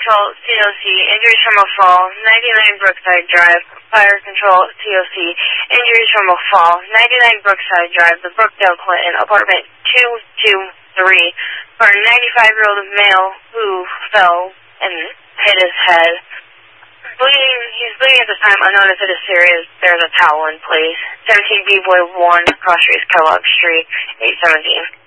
Control, COC, injuries from a fall, 99 Brookside Drive. Fire Control, COC, injuries from a fall, 99 Brookside Drive, the Brookdale Clinton, apartment 223, for a 95-year-old male who fell and hit his head. He's bleeding at this time, unknown if it is serious. There's a towel in place. 17 B-Boy 1, Cross Street, Kellogg Street, 817.